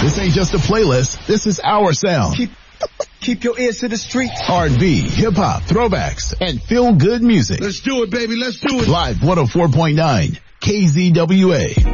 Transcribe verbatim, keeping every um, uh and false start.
This ain't just a playlist. This is our sound. Keep, keep your ears to the streets. R and B, hip-hop, throwbacks, and feel-good music. Let's do it, baby. Let's do it. Live one oh four point nine K Z W A.